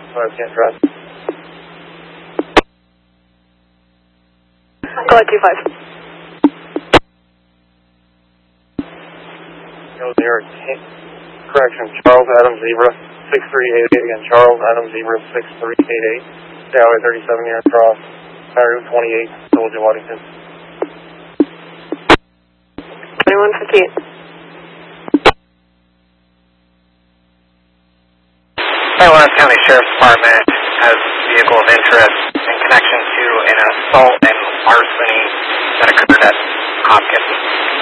I can't drive. Go ahead, 25. Near correction, Charles Adam Zebra 6388 again. Charles Adam Zebra 6388. Highway 37 near cross. Highway 28, Georgia, Washington. 2158. Lawrence County Sheriff's Department has a vehicle of interest in connection to an assault and larceny that occurred at Hopkins.